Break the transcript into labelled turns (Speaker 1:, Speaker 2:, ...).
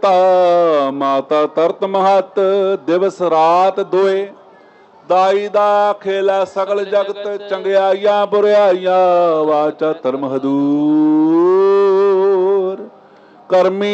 Speaker 1: ਪਿਤਾ ਮਾਤਾ ਤਰਤ ਮਹਤ, ਦਿਵਸ ਰਾਤ ਦੋਏ ਦਾਈ ਦਾ ਖੇਲਾ ਸਗਲ ਜਗਤ, ਚੰਗਿਆਈਆਂ ਬੁਰਿਆਈਆਂ ਵਾਚਾ ਧਰਮ ਹਦੂਰ। ਕਰਮੀ